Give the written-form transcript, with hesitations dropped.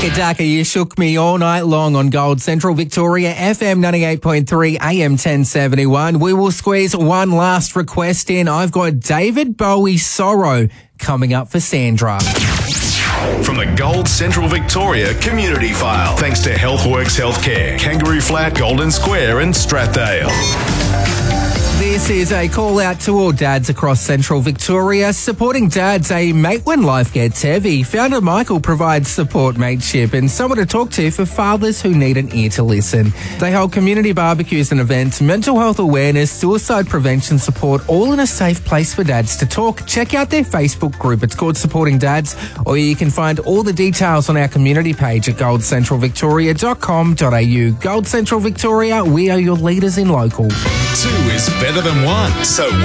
Daka Daka, you shook me all night long on Gold Central Victoria, FM 98.3, AM 1071. We will squeeze one last request in. I've got David Bowie Sorrow coming up for Sandra. From the Gold Central Victoria Community File, thanks to Healthworks Healthcare, Kangaroo Flat, Golden Square and Strathdale. This is a call out to all dads across Central Victoria. Supporting dads, a mate when life gets heavy. Founder Michael provides support mateship and someone to talk to for fathers who need an ear to listen. They hold community barbecues and events, mental health awareness, suicide prevention support, all in a safe place for dads to talk. Check out their Facebook group. It's called Supporting Dads, or you can find all the details on our community page at goldcentralvictoria.com.au. Gold Central Victoria, we are your leaders in local. 2 is better than 1, so